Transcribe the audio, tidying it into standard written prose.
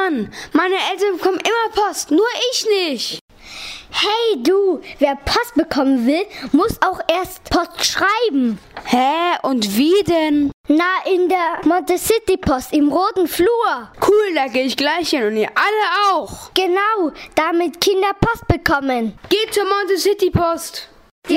Mann, meine Eltern bekommen immer Post, nur ich nicht. Hey du, wer Post bekommen will, muss auch erst Post schreiben. Hä, und wie denn? Na, in der Montecity Post im roten Flur. Cool, da gehe ich gleich hin und ihr alle auch. Genau, damit Kinder Post bekommen. Geht zur Montecity Post.